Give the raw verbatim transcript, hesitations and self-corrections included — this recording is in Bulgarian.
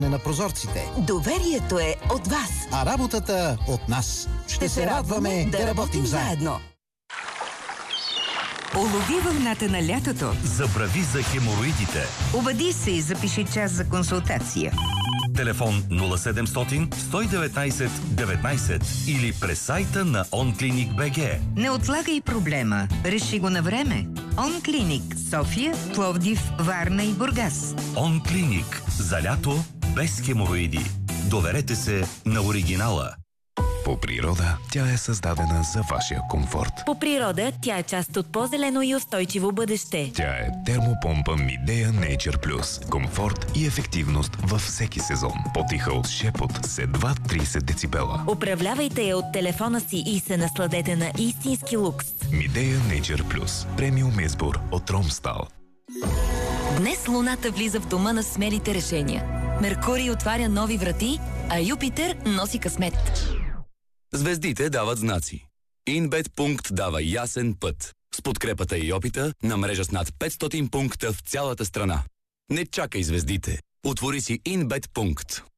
на прозорците. Доверието е от вас. А работата от нас. Ще, Ще се радваме да, да работим заедно. Улови вълната на лятото. Забрави за хемороидите. Обади се и запиши час за консултация. Телефон нула седемстотин сто и деветнайсет деветнайсет или през сайта на онклиник точка бг. Не отлагай проблема. Реши го на време. Онклиник – София, Пловдив, Варна и Бургас. Онклиник – за лято без хемороиди. Доверете се на оригинала. По природа тя е създадена за вашия комфорт. По природа тя е част от по-зелено и устойчиво бъдеще. Тя е термопомпа Midea Nature Plus. Комфорт и ефективност във всеки сезон. По-тиха от шепот с едва трийсет децибела. Управлявайте я от телефона си и се насладете на истински лукс. Midea Nature Plus. Премиум избор от Ромстал. Днес Луната влиза в дома на смелите решения. Меркурий отваря нови врати, а Юпитер носи късмет. Звездите дават знаци. Инбет Пункт дава ясен път. С подкрепата и опита на мрежа с над петстотин пункта в цялата страна. Не чакай звездите. Отвори си Инбет Пункт.